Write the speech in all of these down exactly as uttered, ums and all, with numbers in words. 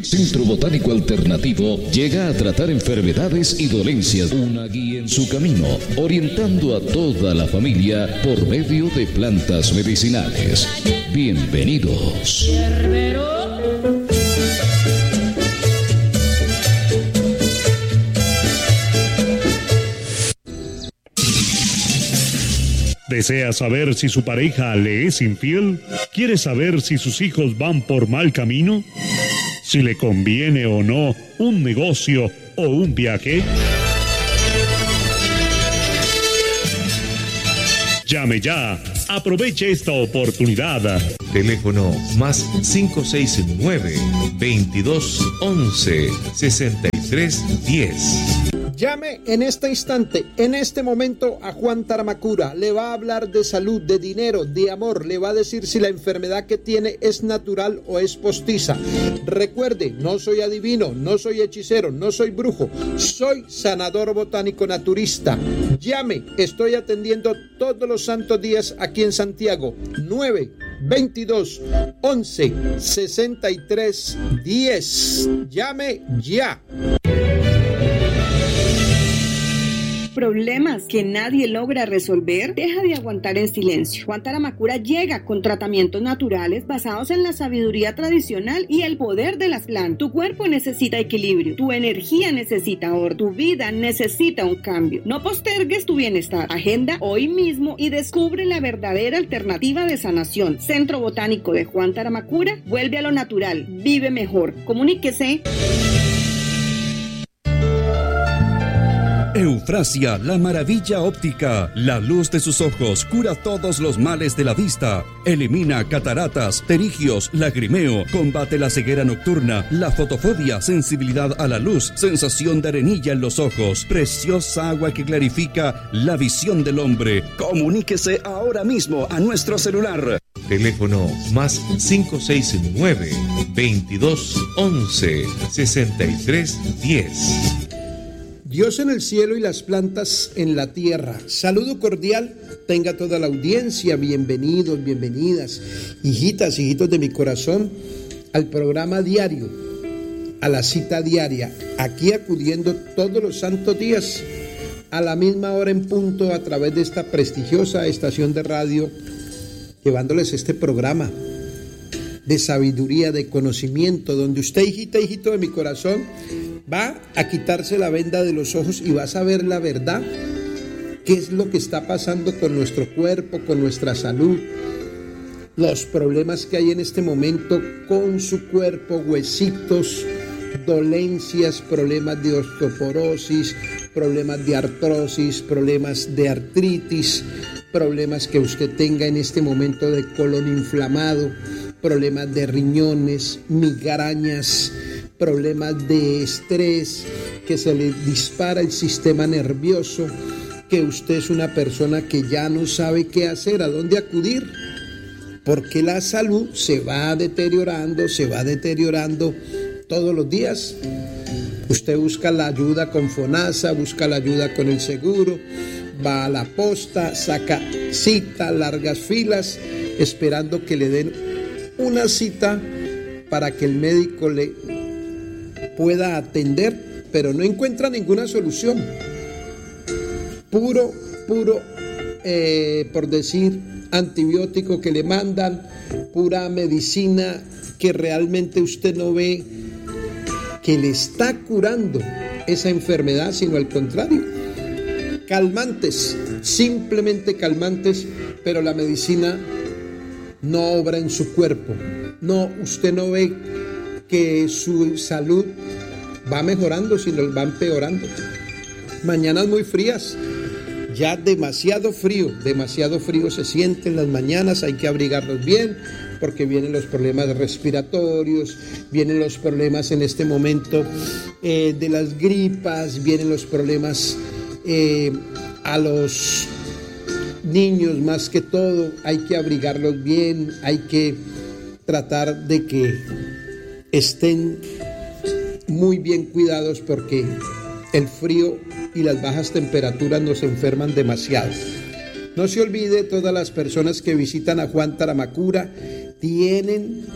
Centro Botánico Alternativo llega a tratar enfermedades y dolencias. Una guía en su camino, orientando a toda la familia por medio de plantas medicinales. Bienvenidos. ¿Desea saber si su pareja le es infiel? ¿Quiere saber si sus hijos van por mal camino? ¿Si le conviene o no un negocio o un viaje? Llame ya. Aproveche esta oportunidad. Teléfono más cinco seis nueve, veintidós once, sesenta y tres diez. Llame en este instante, en este momento a Juan Taramacura. Le va a hablar de salud, de dinero, de amor. Le va a decir si la enfermedad que tiene es natural o es postiza. Recuerde, no soy adivino, no soy hechicero, no soy brujo. Soy sanador botánico naturista. Llame, estoy atendiendo todos los santos días aquí en Santiago. nueve veintidós once sesenta y tres diez. Llame ya. ¿Problemas que nadie logra resolver? Deja de aguantar en silencio. Juan Taramacura llega con tratamientos naturales basados en la sabiduría tradicional y el poder de las plantas. Tu cuerpo necesita equilibrio, tu energía necesita orden, tu vida necesita un cambio. No postergues tu bienestar. Agenda hoy mismo y descubre la verdadera alternativa de sanación. Centro Botánico de Juan Taramacura, vuelve a lo natural, vive mejor. Comuníquese. Eufrasia, la maravilla óptica. La luz de sus ojos cura todos los males de la vista. Elimina cataratas, pterigios, lagrimeo. Combate la ceguera nocturna, la fotofobia, sensibilidad a la luz, sensación de arenilla en los ojos. Preciosa agua que clarifica la visión del hombre. Comuníquese ahora mismo a nuestro celular. Teléfono más cinco seis nueve, veintidós once, sesenta y tres diez. Dios en el cielo y las plantas en la tierra. Saludo cordial, tenga toda la audiencia, bienvenidos, bienvenidas, hijitas, hijitos de mi corazón, al programa diario, a la cita diaria, aquí acudiendo todos los santos días, a la misma hora en punto, a través de esta prestigiosa estación de radio, llevándoles este programa de sabiduría, de conocimiento, donde usted, hijita, hijito de mi corazón, va a quitarse la venda de los ojos y va a saber la verdad, qué es lo que está pasando con nuestro cuerpo, con nuestra salud, los problemas que hay en este momento con su cuerpo, huesitos, dolencias, problemas de osteoporosis, problemas de artrosis, problemas de artritis, problemas que usted tenga en este momento de colon inflamado, problemas de riñones, migrañas, problemas de estrés, que se le dispara el sistema nervioso, que usted es una persona que ya no sabe qué hacer, a dónde acudir, porque la salud se va deteriorando, se va deteriorando todos los días. Usted busca la ayuda con FONASA, busca la ayuda con el seguro, va a la posta, saca cita, largas filas, esperando que le den una cita para que el médico le pueda atender, pero no encuentra ninguna solución. Puro, puro, eh, por decir, antibiótico que le mandan, pura medicina que realmente usted no ve que le está curando esa enfermedad, sino al contrario. Calmantes, simplemente calmantes, pero la medicina no obra en su cuerpo. No, usted no ve que su salud va mejorando, sino va empeorando. Mañanas muy frías, ya demasiado frío, demasiado frío se siente en las mañanas, hay que abrigarnos bien, porque vienen los problemas respiratorios, vienen los problemas en este momento eh, de las gripas, vienen los problemas eh, a los niños más que todo, hay que abrigarlos bien, hay que tratar de que estén muy bien cuidados, porque el frío y las bajas temperaturas nos enferman demasiado. No se olvide, todas las personas que visitan a Juan Taramacura tienen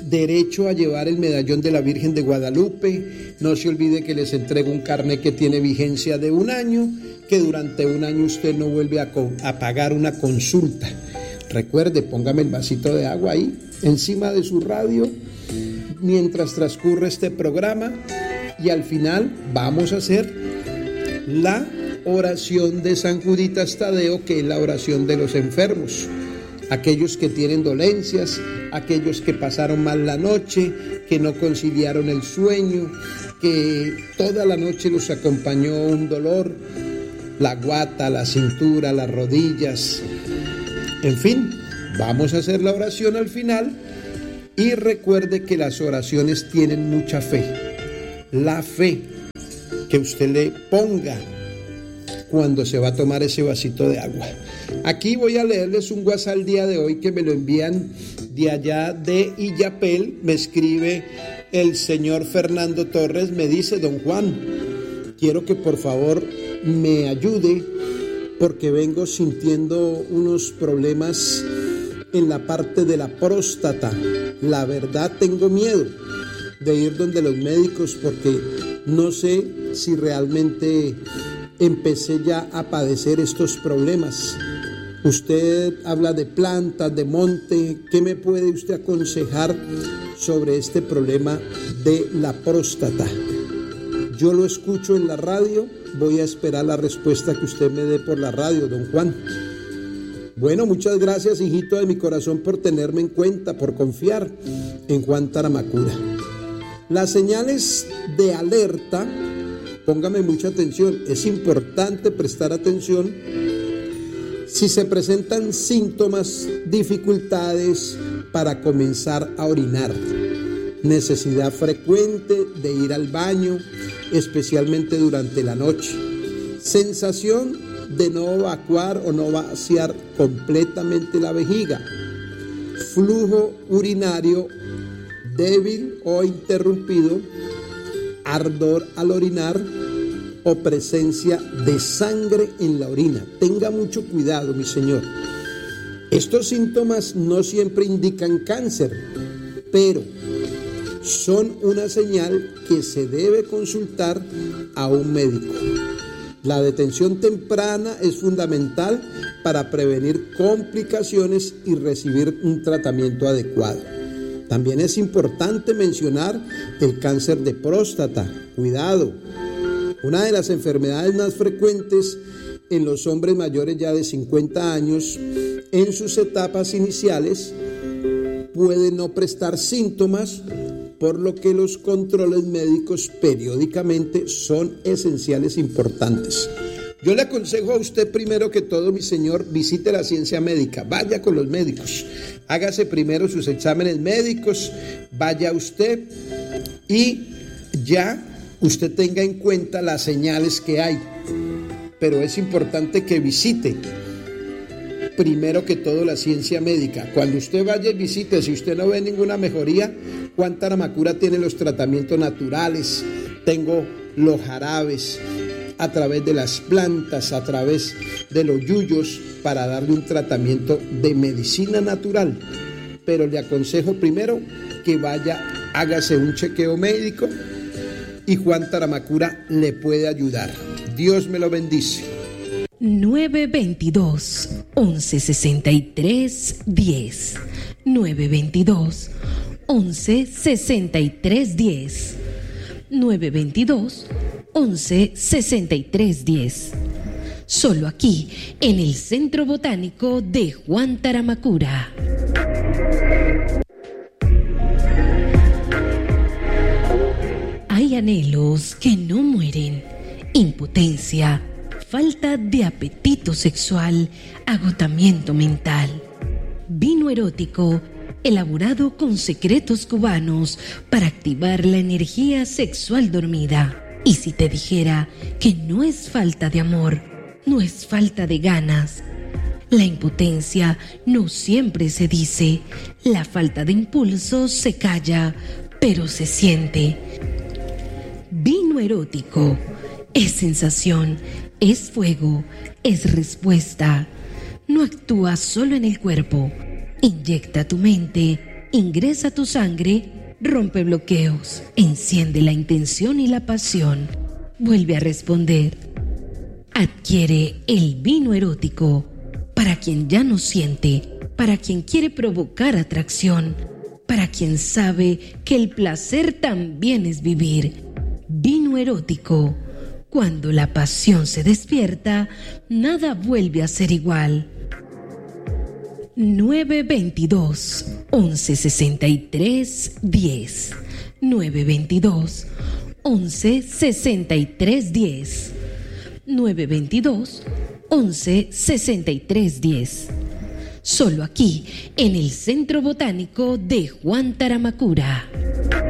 derecho a llevar el medallón de la Virgen de Guadalupe. No se olvide que les entrego un carnet que tiene vigencia de un año, que durante un año usted no vuelve a, a pagar una consulta. Recuerde, póngame el vasito de agua ahí, encima de su radio, mientras transcurre este programa, y al final vamos a hacer la oración de San Juditas Tadeo, que es la oración de los enfermos, aquellos que tienen dolencias, aquellos que pasaron mal la noche, que no conciliaron el sueño, que toda la noche los acompañó un dolor, la guata, la cintura, las rodillas. En fin, vamos a hacer la oración al final, y recuerde que las oraciones tienen mucha fe. La fe que usted le ponga cuando se va a tomar ese vasito de agua. Aquí voy a leerles un WhatsApp al día de hoy que me lo envían de allá de Illapel. Me escribe el señor Fernando Torres, me dice: don Juan, quiero que por favor me ayude porque vengo sintiendo unos problemas en la parte de la próstata. La verdad tengo miedo de ir donde los médicos porque no sé si realmente empecé ya a padecer estos problemas. Usted habla de plantas, de monte. ¿Qué me puede usted aconsejar sobre este problema de la próstata? Yo lo escucho en la radio, voy a esperar la respuesta que usted me dé por la radio, don Juan. Bueno, muchas gracias, hijito de mi corazón, por tenerme en cuenta, por confiar en Juan Taramacura. Las señales de alerta, póngame mucha atención, es importante prestar atención si se presentan síntomas, dificultades para comenzar a orinar, necesidad frecuente de ir al baño, especialmente durante la noche, sensación de no evacuar o no vaciar completamente la vejiga, flujo urinario débil o interrumpido, ardor al orinar o presencia de sangre en la orina. Tenga mucho cuidado, mi señor. Estos síntomas no siempre indican cáncer, pero son una señal que se debe consultar a un médico. La detención temprana es fundamental para prevenir complicaciones y recibir un tratamiento adecuado. También es importante mencionar el cáncer de próstata. Cuidado, una de las enfermedades más frecuentes en los hombres mayores ya de cincuenta años, en sus etapas iniciales, puede no prestar síntomas, por lo que los controles médicos periódicamente son esenciales e importantes. Yo le aconsejo a usted primero que todo, mi señor, visite la ciencia médica, vaya con los médicos, hágase primero sus exámenes médicos, vaya usted y ya usted tenga en cuenta las señales que hay, pero es importante que visite primero que todo la ciencia médica. Cuando usted vaya y visite, si usted no ve ninguna mejoría, Juan Taramacura tiene los tratamientos naturales, tengo los jarabes a través de las plantas, a través de los yuyos, para darle un tratamiento de medicina natural. Pero le aconsejo primero que vaya, hágase un chequeo médico y Juan Taramacura le puede ayudar. Dios me lo bendice. nueve veintidós, once sesenta y tres, diez. nueve veintidós, once sesenta y tres, diez. nueve veintidós, once sesenta y tres, diez. Solo aquí, en el Centro Botánico de Juan Taramacura. Hay anhelos que no mueren, impotencia, falta de apetito sexual, agotamiento mental. Vino erótico, elaborado con secretos cubanos para activar la energía sexual dormida. Y si te dijera que no es falta de amor, no es falta de ganas. La impotencia no siempre se dice, la falta de impulso se calla, pero se siente. Vino erótico es sensación, es fuego, es respuesta. No actúa solo en el cuerpo, inyecta tu mente ingresa tu sangre, rompe bloqueos, enciende la intención y la pasión, vuelve a responder. Adquiere el vino erótico para quien ya no siente, para quien quiere provocar atracción, para quien sabe que el placer también es vivir. Vino erótico. Cuando la pasión se despierta, nada vuelve a ser igual. nueve veintidós, once sesenta y tres, diez. nueve veintidós, once sesenta y tres, diez. nueve veintidós, once sesenta y tres, diez. Solo aquí, en el Centro Botánico de Juan Taramacura.